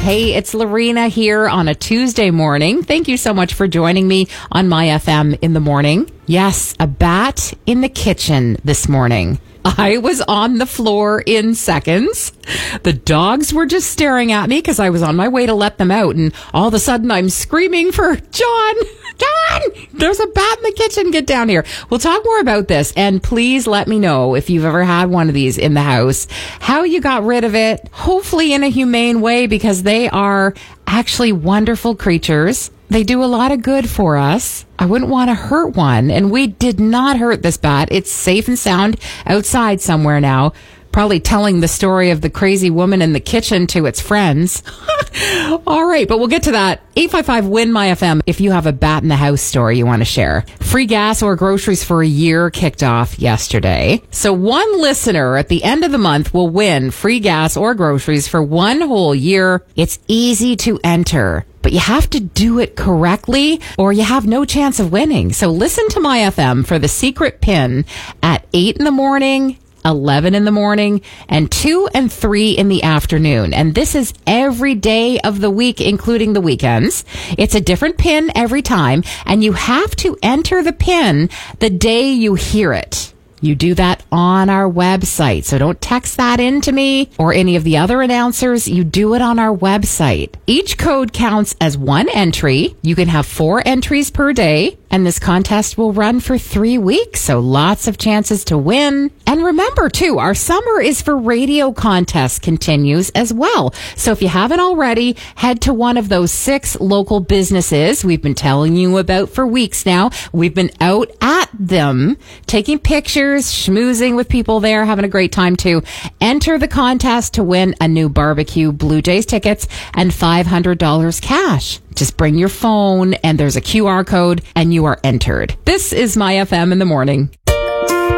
Hey, it's Lorena here on a Tuesday morning. Thank you so much for joining me on My FM in the morning. Yes, a bat in the kitchen this morning. I was on the floor in seconds. The dogs were just staring at me because I was on my way to let them out. And all of a sudden I'm screaming for John, there's a bat in the kitchen. Get down here. We'll talk more about this. And please let me know if you've ever had one of these in the house, how you got rid of it, hopefully in a humane way, because they are actually wonderful creatures. They do a lot of good for us. I wouldn't want to hurt one. And we did not hurt this bat. It's safe and sound outside somewhere now. Probably telling the story of the crazy woman in the kitchen to its friends. All right, but we'll get to that. 855-WIN-MY-FM if you have a bat in the house story you want to share. Free gas or groceries for a year kicked off yesterday. So one listener at the end of the month will win free gas or groceries for one whole year. It's easy to enter, but you have to do it correctly or you have no chance of winning. So listen to My FM for the secret pin at 8 in the morning, 11 in the morning, and 2 and 3 in the afternoon. And this is every day of the week, including the weekends. It's a different pin every time, and you have to enter the pin the day you hear it. You do that on our website. So don't text that in to me or any of the other announcers. You do it on our website. Each code counts as one entry. You can have 4 entries per day. And this contest will run for 3 weeks, so lots of chances to win. And remember, too, our Summer is for Radio contest continues as well. So if you haven't already, head to one of those 6 local businesses we've been telling you about for weeks now. We've been out at them, taking pictures, schmoozing with people there, having a great time, too. Enter the contest to win a new barbecue, Blue Jays tickets, and $500 cash. Just bring your phone and there's a QR code and you are entered. This is My FM in the morning.